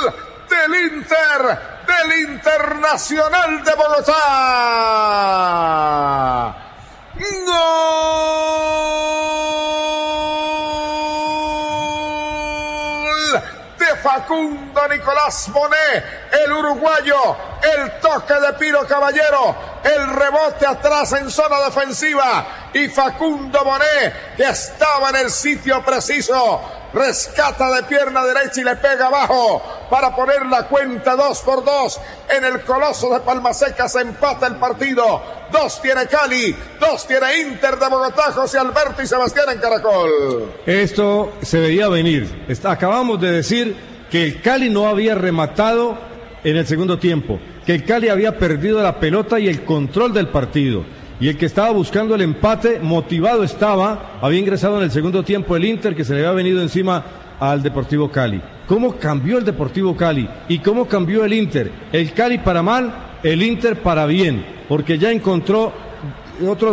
del Inter, del Internacional de Bogotá. ¡Gol de Facundo Nicolás Bonet, el uruguayo! El toque de Piro Caballero, el rebote atrás en zona defensiva y Facundo Bonet, que estaba en el sitio preciso, rescata de pierna derecha y le pega abajo para poner la cuenta 2-2 en el Coloso de Palmaseca. Se empata el partido. 2 tiene Cali, 2 tiene Inter de Bogotá. José Alberto y Sebastián en Caracol. Esto se veía venir. Acabamos de decir que el Cali no había rematado en el segundo tiempo, que el Cali había perdido la pelota y el control del partido, y el que estaba buscando el empate, motivado estaba, había ingresado en el segundo tiempo el Inter, que se le había venido encima al Deportivo Cali. ¿Cómo cambió el Deportivo Cali? ¿Y cómo cambió el Inter? El Cali para mal, el Inter para bien, porque ya encontró otros